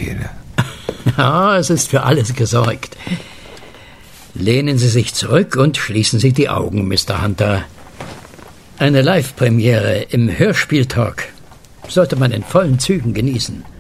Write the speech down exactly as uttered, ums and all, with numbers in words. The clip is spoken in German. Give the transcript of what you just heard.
Tiere. Ja, es ist für alles gesorgt. Lehnen Sie sich zurück und schließen Sie die Augen, Mister Hunter. Eine Live-Premiere im Hörspieltalk sollte man in vollen Zügen genießen.